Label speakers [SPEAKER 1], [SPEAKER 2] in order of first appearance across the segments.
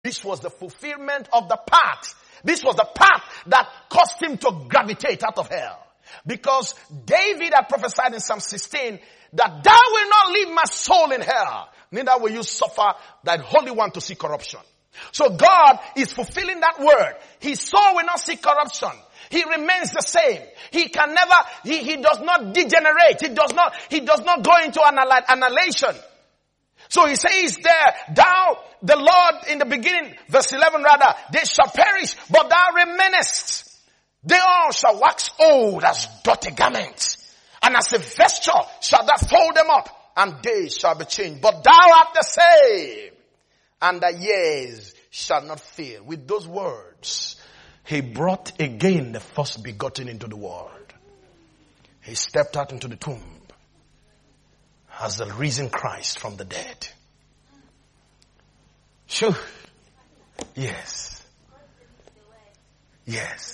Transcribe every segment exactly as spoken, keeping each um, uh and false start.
[SPEAKER 1] This was the fulfillment of the path. This was the path that caused him to gravitate out of hell. Because David had prophesied in Psalm sixteen that thou will not leave my soul in hell, neither will you suffer thy Holy One to see corruption. So God is fulfilling that word. His soul will not see corruption. He remains the same. He can never, he, he does not degenerate. He does not, he does not go into annihilation. So he says there, thou, the Lord in the beginning, verse eleven rather, they shall perish, but thou remainest. They all shall wax old as dirty garments, and as a vesture shall thou fold them up, and days shall be changed. But thou art the same, and the years shall not fail. With those words, he brought again the first begotten into the world. He stepped out into the tomb as the risen Christ from the dead. Sure. Yes. Yes.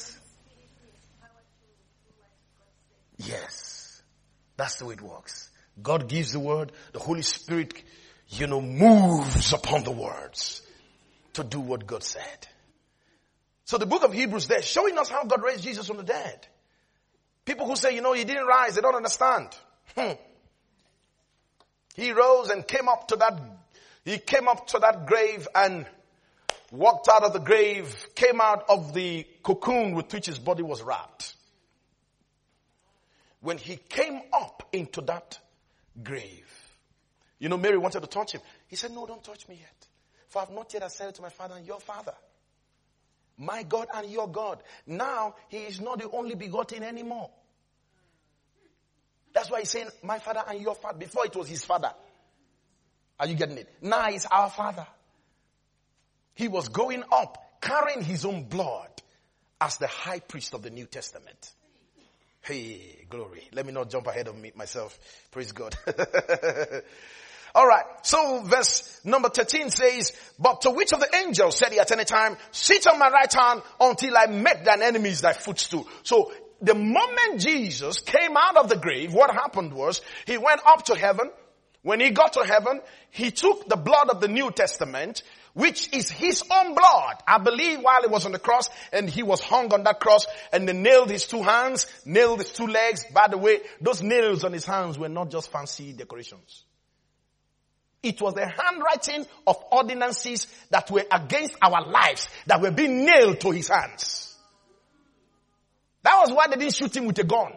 [SPEAKER 1] Yes. That's the way it works. God gives the word. The Holy Spirit, you know, moves upon the words to do what God said. So the book of Hebrews there showing us how God raised Jesus from the dead. People who say, you know, he didn't rise, they don't understand. Hmm. He rose and came up to that, he came up to that grave and walked out of the grave, came out of the cocoon with which his body was wrapped. When he came up into that grave, you know, Mary wanted to touch him. He said, no, don't touch me yet. For I have not yet ascended to my Father and your Father. My God and your God. Now, he is not the only begotten anymore. That's why he's saying, my Father and your Father. Before it was his Father. Are you getting it? Now it's our Father. He was going up, carrying his own blood as the high priest of the New Testament. Hey, glory. Let me not jump ahead of me myself. Praise God. All right. So verse number thirteen says, but to which of the angels said he at any time, sit on my right hand until I make thine enemies thy footstool. So the moment Jesus came out of the grave, what happened was he went up to heaven. When he got to heaven, he took the blood of the New Testament, which is his own blood. I believe while he was on the cross and he was hung on that cross and they nailed his two hands, nailed his two legs. By the way, those nails on his hands were not just fancy decorations. It was the handwriting of ordinances that were against our lives that were being nailed to his hands. That was why they didn't shoot him with a gun.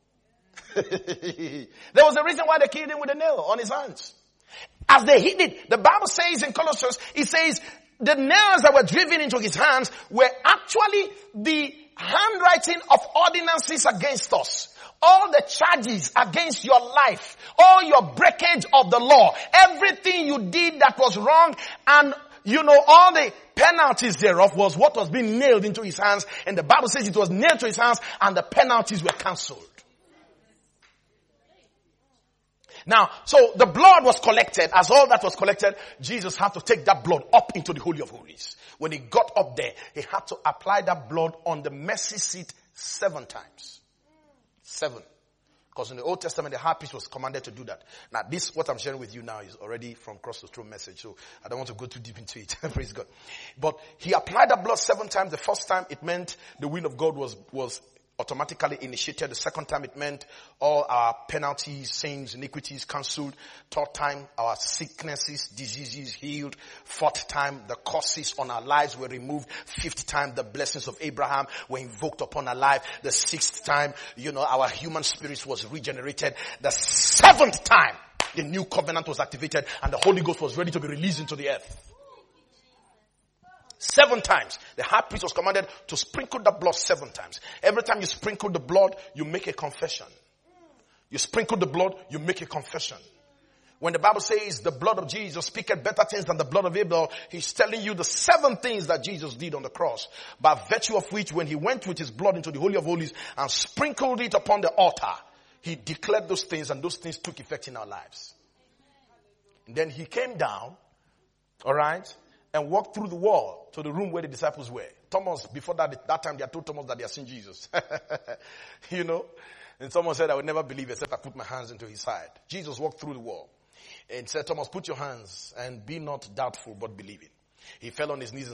[SPEAKER 1] There was a reason why they killed him with a nail on his hands. As they hit it, the Bible says in Colossians, it says the nails that were driven into his hands were actually the handwriting of ordinances against us. All the charges against your life, all your breakage of the law, everything you did that was wrong, and you know, all the penalties thereof was what was being nailed into his hands. And the Bible says it was nailed to his hands and the penalties were cancelled. Now, so the blood was collected. As all that was collected, Jesus had to take that blood up into the Holy of Holies. When he got up there, he had to apply that blood on the mercy seat seven times. Seven. Because in the Old Testament, the high priest was commanded to do that. Now, this, what I'm sharing with you now, is already from Cross to Throne message, so I don't want to go too deep into it. Praise God. But he applied that blood seven times. The first time, it meant the will of God was, was automatically initiated. The second time, it meant all our penalties, sins, iniquities cancelled. Third time, our sicknesses, diseases healed. Fourth time, the curses on our lives were removed. Fifth time, the blessings of Abraham were invoked upon our life. The sixth time, you know, our human spirits was regenerated. The seventh time, the new covenant was activated and the Holy Ghost was ready to be released into the earth. Seven times. The high priest was commanded to sprinkle the blood seven times. Every time you sprinkle the blood, you make a confession. You sprinkle the blood, you make a confession. When the Bible says the blood of Jesus speaketh better things than the blood of Abel, he's telling you the seven things that Jesus did on the cross. By virtue of which, when he went with his blood into the Holy of Holies and sprinkled it upon the altar, he declared those things and those things took effect in our lives. And then he came down, alright, and walked through the wall to the room where the disciples were. Thomas, before that, that time they had told Thomas that they had seen Jesus. You know? And someone said, I would never believe except I put my hands into his side. Jesus walked through the wall and said, Thomas, put your hands and be not doubtful but believing. He fell on his knees